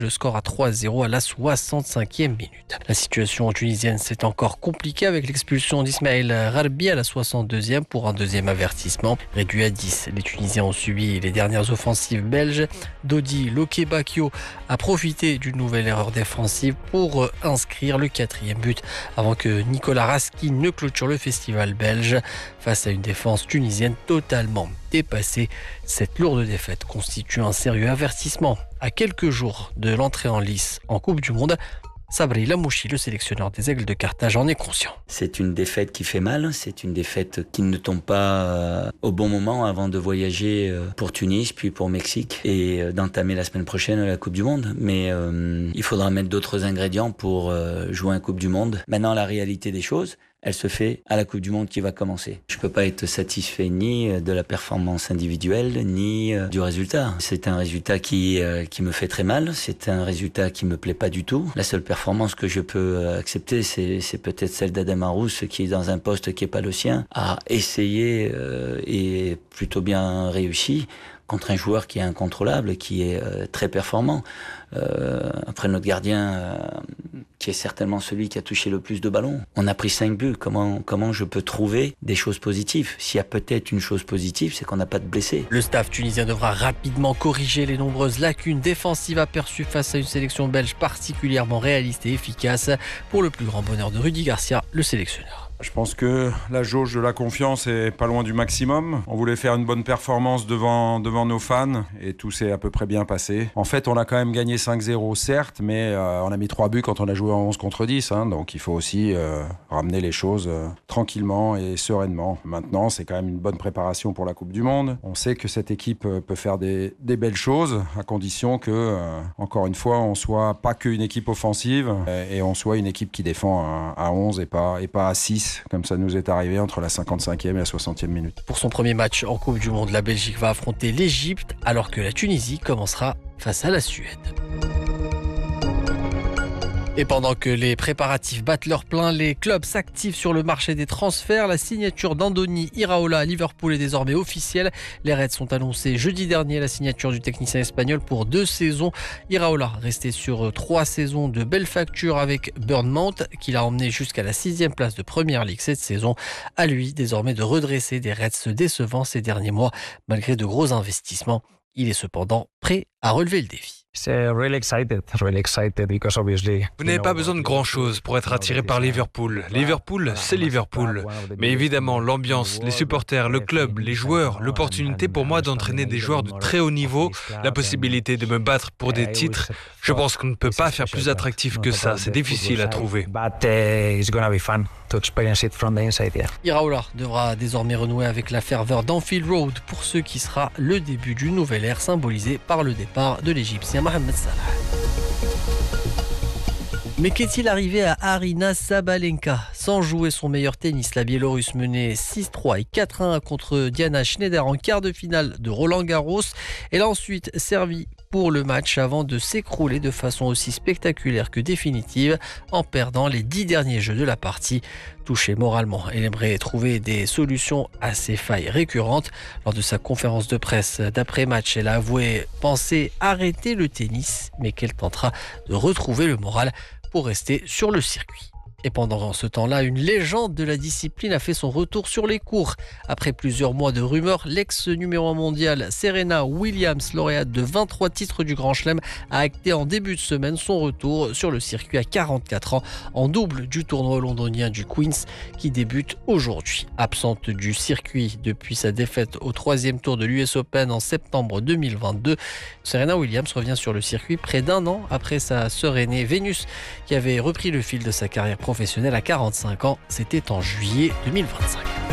Le score à 3-0 à la 65e minute. La situation tunisienne s'est encore compliquée avec l'expulsion d'Ismaël Rarbi à la 62e pour un deuxième avertissement. Réduit à 10, les Tunisiens ont subi les dernières offensives belges. Dodi Lokebakio a profité d'une nouvelle erreur défensive pour inscrire le 4e but avant que Nicolas Raskin ne clôture le festival belge. Face à une défense tunisienne totalement dépassée, cette lourde défaite constitue un sérieux avertissement. À quelques jours de l'entrée en lice en Coupe du Monde, Sabri Lamouchi, le sélectionneur des Aigles de Carthage, en est conscient. C'est une défaite qui fait mal, c'est une défaite qui ne tombe pas au bon moment avant de voyager pour Tunis, puis pour Mexique et d'entamer la semaine prochaine la Coupe du Monde. Mais il faudra mettre d'autres ingrédients pour jouer une Coupe du Monde. Maintenant, la réalité des choses, elle se fait à la Coupe du Monde qui va commencer. Je peux pas être satisfait ni de la performance individuelle, ni du résultat. C'est un résultat qui me fait très mal. C'est un résultat qui me plaît pas du tout. La seule performance que je peux accepter, c'est peut-être celle d'Adem Arous, qui est dans un poste qui est pas le sien, a essayé et plutôt bien réussi contre un joueur qui est incontrôlable, qui est très performant. Après notre gardien, qui est certainement celui qui a touché le plus de ballons. On a pris 5 buts. Comment je peux trouver des choses positives? S'il y a peut-être une chose positive, c'est qu'on n'a pas de blessés. Le staff tunisien devra rapidement corriger les nombreuses lacunes défensives aperçues face à une sélection belge particulièrement réaliste et efficace, pour le plus grand bonheur de Rudy Garcia, le sélectionneur. Je pense que la jauge de la confiance est pas loin du maximum. On voulait faire une bonne performance devant nos fans et tout s'est à peu près bien passé. En fait, on a quand même gagné 5-0, certes, mais on a mis 3 buts quand on a joué en 11 contre 10. Donc il faut aussi ramener les choses tranquillement et sereinement. Maintenant, c'est quand même une bonne préparation pour la Coupe du Monde. On sait que cette équipe peut faire des belles choses, à condition que, encore une fois, on soit pas qu'une équipe offensive et on soit une équipe qui défend à 11 et pas à 6. Comme ça nous est arrivé entre la 55e et la 60e minute. Pour son premier match en Coupe du Monde, la Belgique va affronter l'Égypte, alors que la Tunisie commencera face à la Suède. Et pendant que les préparatifs battent leur plein, les clubs s'activent sur le marché des transferts. La signature d'Andoni Iraola à Liverpool est désormais officielle. Les Reds ont annoncé jeudi dernier la signature du technicien espagnol pour 2 saisons. Iraola resté sur 3 saisons de belle facture avec Bournemouth, qui l'a emmené jusqu'à la 6e place de Premier League cette saison. À lui désormais de redresser des Reds décevants ces derniers mois, malgré de gros investissements. Il est cependant prêt à relever le défi. Vous n'avez pas besoin de grand-chose pour être attiré par Liverpool. Liverpool, c'est Liverpool. Mais évidemment, l'ambiance, les supporters, le club, les joueurs, l'opportunité pour moi d'entraîner des joueurs de très haut niveau, la possibilité de me battre pour des titres, je pense qu'on ne peut pas faire plus attractif que ça. C'est difficile à trouver. Iraola devra désormais renouer avec la ferveur d'Anfield Road pour ce qui sera le début d'une nouvelle ère symbolisée par le départ de l'Égyptien Mohamed Salah. Mais qu'est-il arrivé à Aryna Sabalenka? Sans jouer son meilleur tennis, la Biélorusse menait 6-3 et 4-1 contre Diana Schneider en quart de finale de Roland-Garros. Elle a ensuite servi pour le match avant de s'écrouler de façon aussi spectaculaire que définitive en perdant les 10 derniers jeux de la partie. Touchée moralement, elle aimerait trouver des solutions à ces failles récurrentes. Lors de sa conférence de presse d'après-match, elle a avoué penser arrêter le tennis, mais qu'elle tentera de retrouver le moral pour rester sur le circuit. Et pendant ce temps-là, une légende de la discipline a fait son retour sur les cours. Après plusieurs mois de rumeurs, l'ex-numéro 1 mondial Serena Williams, lauréate de 23 titres du Grand Chelem, a acté en début de semaine son retour sur le circuit à 44 ans, en double du tournoi londonien du Queen's qui débute aujourd'hui. Absente du circuit depuis sa défaite au 3e tour de l'US Open en septembre 2022, Serena Williams revient sur le circuit près d'1 an après sa sœur aînée Vénus, qui avait repris le fil de sa carrière professionnelle à 45 ans. C'était en juillet 2025.